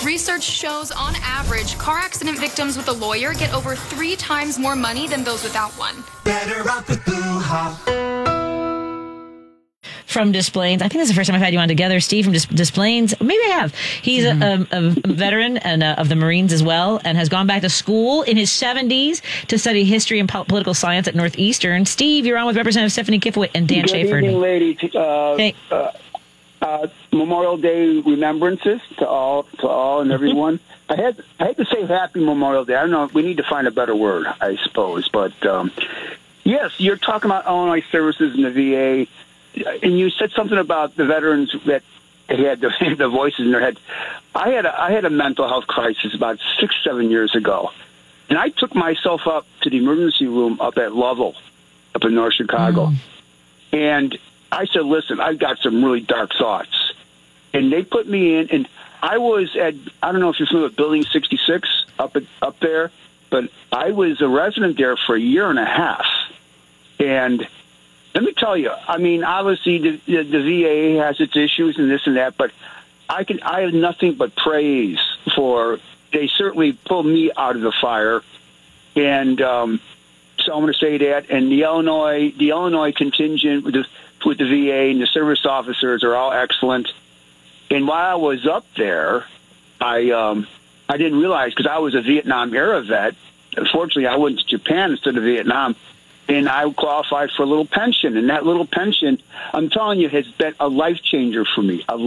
Research shows, on average, car accident victims with a lawyer get over 3 times more money than those without one. Better off with Boo-ha. From Des Plaines. I think this is the first time I've had you on together, Steve, from Des Plaines. Maybe I have. He's a veteran and of the Marines as well, and has gone back to school in his 70s to study history and political science at Northeastern. Steve, you're on with Representative Stephanie Kifowit and Dan Schaefer. Good evening, ladies. Memorial Day remembrances to all and everyone. I had to say Happy Memorial Day. I don't know. We need to find a better word, I suppose. But yes, you're talking about Illinois services in the VA. And you said something about the veterans that had the voices in their head. I had a mental health crisis about 6-7 years ago, and I took myself up to the emergency room up at Lovell, up in North Chicago, and I said, "Listen, I've got some really dark thoughts," and they put me in. And I was at, I don't know if you're familiar with Building 66 up there, but I was a resident there for a year and a half, and let me tell you, I mean, obviously the VA has its issues and this and that, but I have nothing but praise for, they certainly pulled me out of the fire. And so I'm going to say that. And the Illinois contingent with the VA and the service officers are all excellent. And while I was up there, I didn't realize, because I was a Vietnam era vet. Unfortunately, I went to Japan instead of Vietnam. And I qualified for a little pension. And that little pension, I'm telling you, has been a life changer for me, for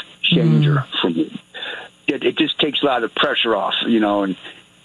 me. It just takes a lot of pressure off, and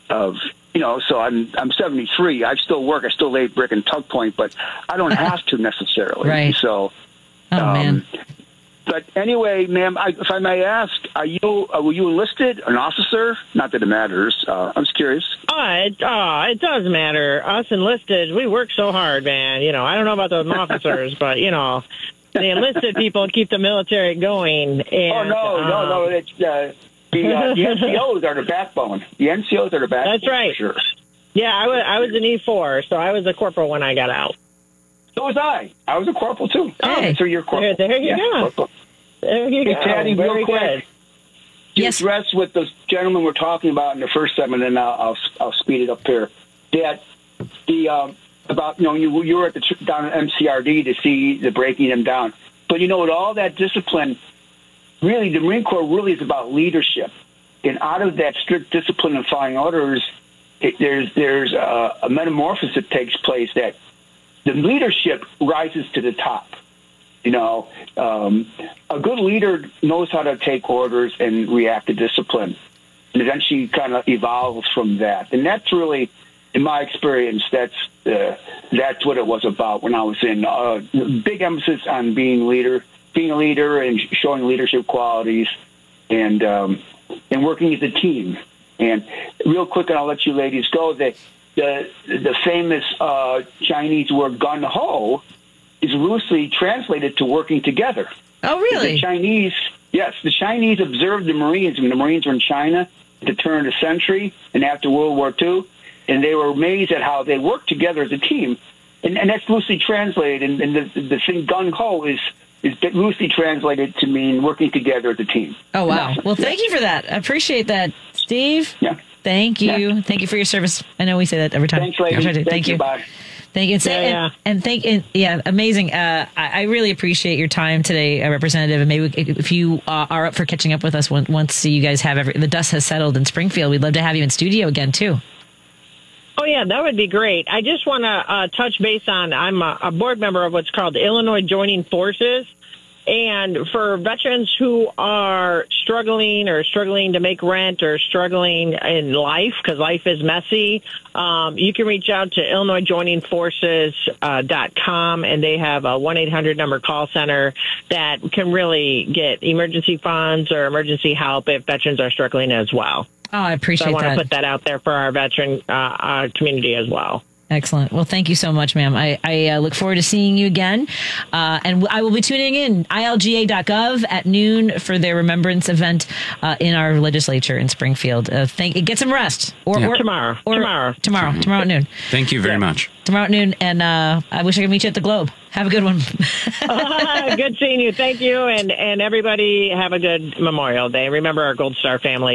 so I'm 73. I still work. I still lay brick and tuck point, but I don't have to necessarily. Right. So, man. But anyway, ma'am, if I may ask, were you enlisted, an officer? Not that it matters. I'm just curious. It does matter. Us enlisted, we work so hard, man. I don't know about those officers, but, the enlisted people keep the military going. And, no. It's, the NCOs are the backbone. The NCOs are the backbone. That's right. For sure. Yeah, I was an E4, so I was a corporal when I got out. So was I. I was a corporal, too. Hey. So you're a corporal. There you go. Corporal. There you go. Patty, real quick. Good. Yes. Address what those gentlemen were talking about in the first segment, and I'll speed it up here. That about you were at down at MCRD to see the breaking them down, but with all that discipline, really the Marine Corps really is about leadership, and out of that strict discipline and following orders, there's a metamorphosis that takes place that the leadership rises to the top. A good leader knows how to take orders and react to discipline, and eventually kind of evolves from that. And that's really, in my experience, that's what it was about when I was in. Big emphasis on being a leader, and showing leadership qualities, and working as a team. And real quick, and I'll let you ladies go. The famous Chinese word "gun ho" is loosely translated to working together. Oh, really? The Chinese observed the Marines when the Marines were in China at the turn of the century and after World War II, and they were amazed at how they worked together as a team. And that's loosely translated, and the thing "gung ho" is loosely translated to mean working together as a team. Oh, wow. Well, thank you for that. I appreciate that, Steve. Yeah. Thank you. Yeah. Thank you for your service. I know we say that every time. Thanks, ladies. Thank you. Bye. Thank you. Amazing. I really appreciate your time today, Representative. And maybe if you are up for catching up with us once you guys have the dust has settled in Springfield, we'd love to have you in studio again, too. Oh, yeah, that would be great. I just want to touch base on, I'm a board member of what's called the Illinois Joining Forces. And for veterans who are struggling to make rent or struggling in life, because life is messy, you can reach out to IllinoisJoiningForces.com, and they have a 1-800 number call center that can really get emergency funds or emergency help if veterans are struggling as well. Oh, I appreciate that. So I want to put that out there for our veteran community as well. Excellent. Well, thank you so much, ma'am. I look forward to seeing you again. And I will be tuning in ilga.gov at noon for their remembrance event in our legislature in Springfield. Get some rest. Or tomorrow at noon. Thank you very much. Tomorrow at noon. And I wish I could meet you at the Globe. Have a good one. Good seeing you. Thank you. And everybody have a good Memorial Day. Remember our Gold Star family.